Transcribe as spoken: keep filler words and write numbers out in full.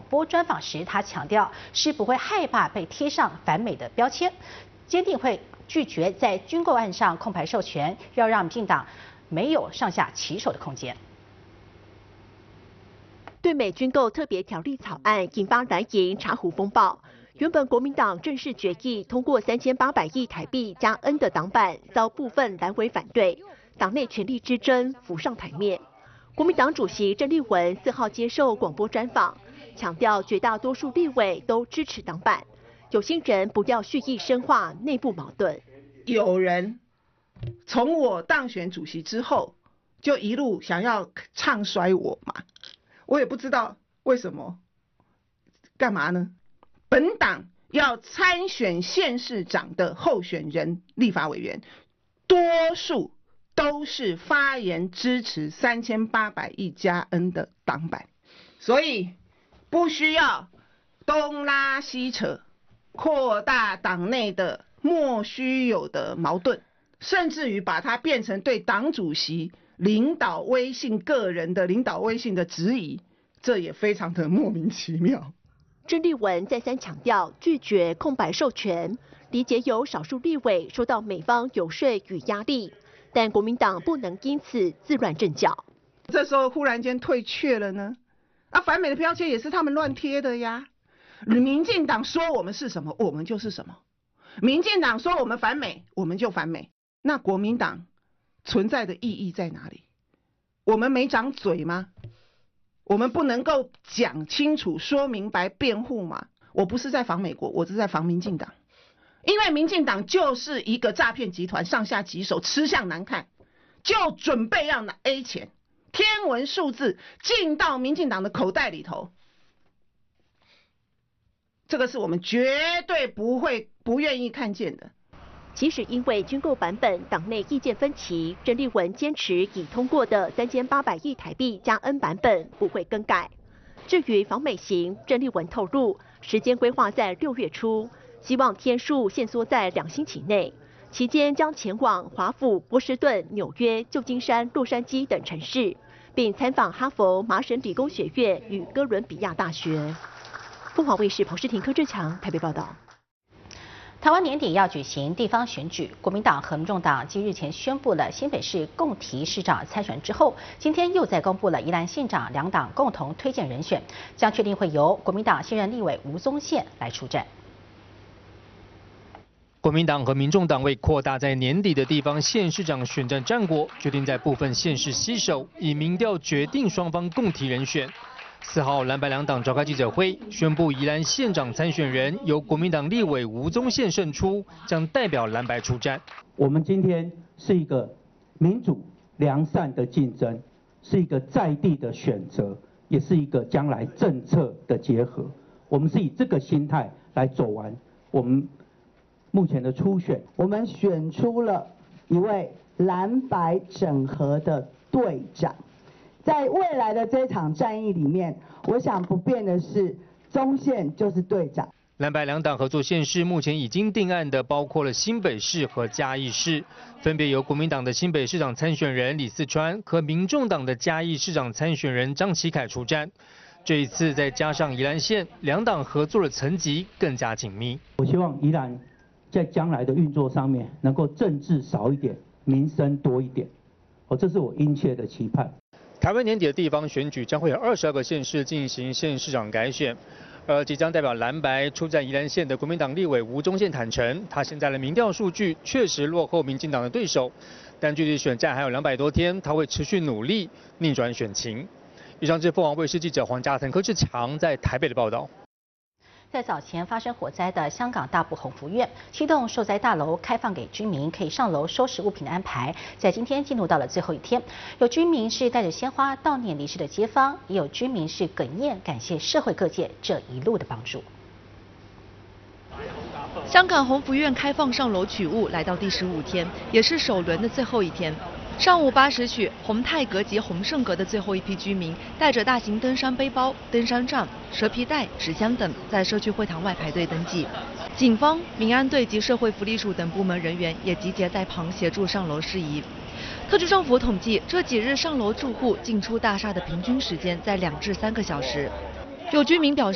播专访时，他强调是不会害怕被贴上反美的标签，坚定会拒绝在军购案上空白授权，要让民进党没有上下其手的空间。 对美军购特别条例草案引发蓝营茶壶风暴。原本国民党正式决议通过三千八百亿台币加 N 的党版，遭部分蓝委反对，党内权力之争浮上台面。国民党主席郑丽文四号接受广播专访，强调绝大多数立委都支持党版，有心人不要蓄意深化内部矛盾。 有人从我当选主席之后，就一路想要唱衰我嘛，我也不知道为什么，干嘛呢？本党要参选县市长的候选人、立法委员，多数都是发言支持三千八百亿加 N 的党版，所以不需要东拉西扯，扩大党内的莫须有的矛盾，甚至于把它变成对党主席领导威信、个人的领导威信的质疑，这也非常的莫名其妙。 郑丽文再三强调拒绝空白授权，理解有少数立委受到美方游说与压力，但国民党不能因此自乱阵脚。 这时候忽然间退却了呢？啊，反美的标签也是他们乱贴的呀。民进党说我们是什么，我们就是什么；民进党说我们反美，我们就反美。那国民党存在的意义在哪里？我们没长嘴吗？我们不能够讲清楚、说明白、辩护吗？我不是在防美国，我是在防民进党，因为民进党就是一个诈骗集团，上下其手，吃相难看，就准备要拿 A 钱，天文数字进到民进党的口袋里头，这个是我们绝对不会、不愿意看见的。 即使因为军购版本党内意见分歧，郑丽文坚持已通过的三千八百亿台币加 N 版本不会更改。至于访美行，郑丽文透露时间规划在六月初，希望天数限缩在两星期内，期间将前往华府、波士顿、纽约、旧金山、洛杉矶等城市，并参访哈佛、麻省理工学院与哥伦比亚大学。凤凰卫视彭世廷、柯志强台北报道。 台湾年底要举行地方选举，国民党和民众党继日前宣布了新北市共提市长参选之后，今天又再公布了宜兰县长两党共同推荐人选，将确定会由国民党现任立委吴宗宪来出战。 国民党和民众党为扩大在年底的地方县市长选战战果，决定在部分县市携手，以民调决定双方共提人选。四号，蓝白两党召开记者会，宣布宜兰县长参选人由国民党立委吴宗宪胜出，将代表蓝白出战。 我们今天是一个民主良善的竞争，是一个在地的选择，也是一个将来政策的结合。我们是以这个心态来走完我们目前的初选。 我们选出了一位蓝白整合的队长。在未来的这场战役里面，我想不变的是，宗宪就是队长。 蓝白两党合作县市目前已经定案的，包括了新北市和嘉义市，分别由国民党的新北市长参选人李四川和民众党的嘉义市长参选人张启凯出战。这一次再加上宜兰县，两党合作的层级更加紧密。 我希望宜兰在将来的运作上面，能够政治少一点，民生多一点。哦，这是我殷切的期盼。 台湾年底的地方选举将会有二十二个县市进行县市长改选，而即将代表蓝白出战宜兰县的国民党立委吴宗宪坦承，他现在的民调数据确实落后民进党的对手，但距离选战还有两百多天，他会持续努力逆转选情。以上是凤凰卫视记者黄家腾、柯志强在台北的报道。 在早前发生火灾的香港大埔鸿福苑，七栋受灾大楼开放给居民可以上楼收拾物品的安排，在今天进入到了最后一天。有居民是带着鲜花悼念离世的街坊，也有居民是哽咽感谢社会各界这一路的帮助。 香港鸿福苑开放上楼取物，来到第十五天，也是首轮的最后一天。上午八时许，鸿泰阁及鸿盛阁的最后一批居民带着大型登山背包、登山杖、蛇皮袋、纸箱等，在社区会堂外排队登记。警方、民安队及社会福利署等部门人员也集结在旁协助上楼事宜。特区政府统计，这几日上楼住户进出大厦的平均时间在两至三个小时。有居民表示。